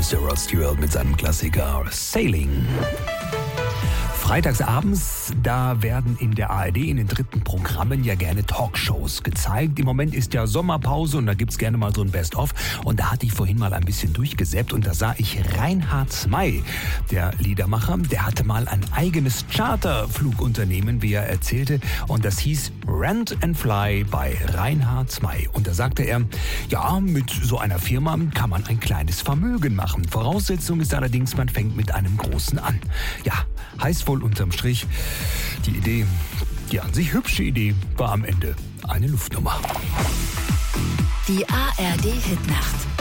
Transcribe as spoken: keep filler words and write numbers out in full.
Mister Rod Stewart mit seinem Klassiker Sailing. Freitagsabends, da werden in der A R D in den dritten Programmen ja gerne Talkshows gezeigt. Im Moment ist ja Sommerpause und da gibt's gerne mal so ein Best-of. Und da hatte ich vorhin mal ein bisschen durchgesäppt und da sah ich Reinhard Zmey, der Liedermacher. Der hatte mal ein eigenes Charterflugunternehmen, wie er erzählte. Und das hieß Rent and Fly bei Reinhard Zmey. Und da sagte er, ja, mit so einer Firma kann man ein kleines Vermögen machen. Voraussetzung ist allerdings, man fängt mit einem großen an. Ja, heißt wohl unterm Strich, die Idee, die an sich hübsche Idee, war am Ende eine Luftnummer. Die A R D Hitnacht.